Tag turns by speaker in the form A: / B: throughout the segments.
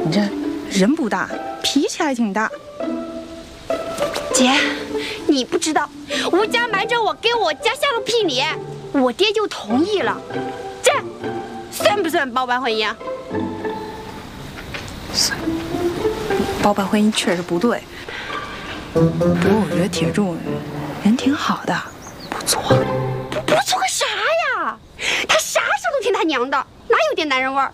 A: 你这人不大，脾气还挺大。
B: 姐，你不知道，吴家瞒着我给我家下了聘礼，我爹就同意了。这算不算包办婚姻啊？
A: 包办婚姻确实不对，不过我觉得铁柱人挺好的，不错。
B: 不错个啥呀？他啥事都听他娘的，哪有点男人味儿？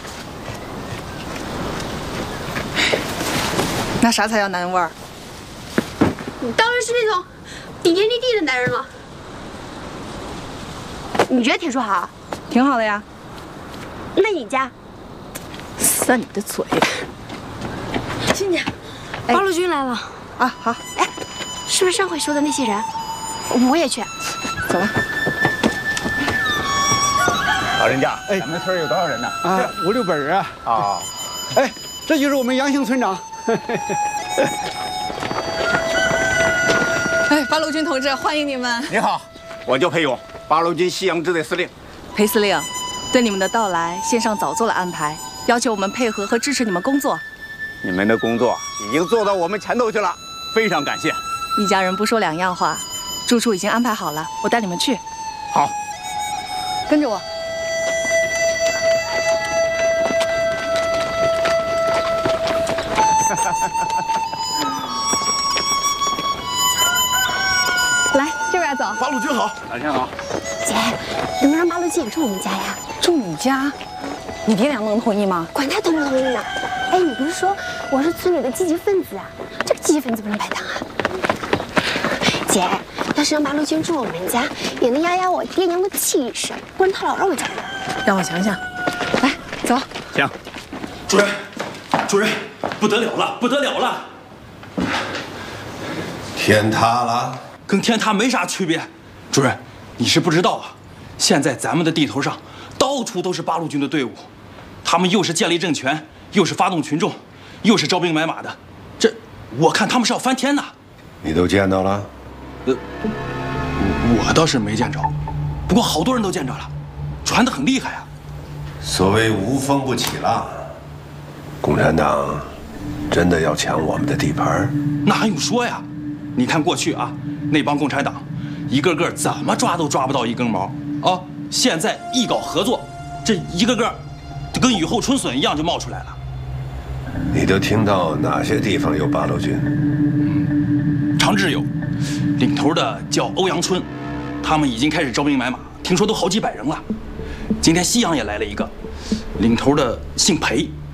A: 那啥才叫男人味儿？
B: 当然是那种顶天立地的男人了。你觉得铁柱好？
A: 挺好的呀。
B: 那你家？
A: 散你的嘴！
B: 亲家，八路军来了
A: 啊！好，
B: 哎，是不是上回说的那些人？我也去。
A: 走吧。
C: 老人家，咱们村有多少人呢？
D: 啊，5、6本人啊。
C: 啊，
D: 哎，这就是我们杨姓村长。
A: 哎，八路军同志，欢迎你们！
C: 你好，我叫裴勇，八路军西洋支队司令。
A: 裴司令，对你们的到来，县上早做了安排，要求我们配合和支持你们工作。
C: 你们的工作已经做到我们前头去了，非常感谢。
A: 一家人不说两样话，住处已经安排好了，我带你们去。
C: 好，
A: 跟着我。来，这边走。
E: 八路军好，
C: 老乡好。
B: 姐，能不能让八路军也住我们家呀？
A: 住你家？你爹娘能同意吗？
B: 管他同不同意呢？哎，你不是说我是村里的积极分子啊？这个积极分子不能白当啊！姐，要是让八路军住我们家，也能压压我爹娘的气势，不然他老让我加入。
A: 让我想想。来，走。
C: 行。
E: 主任，主任，不得了了，不得了了！
F: 天塌了，
E: 跟天塌没啥区别。主任，你是不知道啊，现在咱们的地头上到处都是八路军的队伍，他们又是建立政权，又是发动群众，又是招兵买马的，这我看他们是要翻天呐！
F: 你都见到了？
E: 我倒是没见着，不过好多人都见着了，传得很厉害啊。
F: 所谓无风不起浪，共产党真的要抢我们的地盘？
E: 那还用说呀？你看过去啊，那帮共产党一个个怎么抓都抓不到一根毛啊！现在一搞合作，这一个个就跟雨后春笋一样就冒出来了。
F: 你都听到哪些地方有八路军？
E: 长治有，领头的叫欧阳春，他们已经开始招兵买马，听说都好几百人了。今天西阳也来了一个，领头的姓裴，